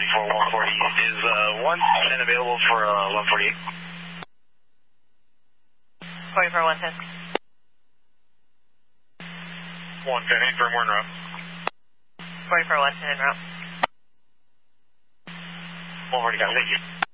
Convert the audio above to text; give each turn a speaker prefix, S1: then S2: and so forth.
S1: for 140. Is 110 available for 148?
S2: 44 110.
S1: 110, any firmware en route?
S2: 44 110 en route.
S1: 140, thank you.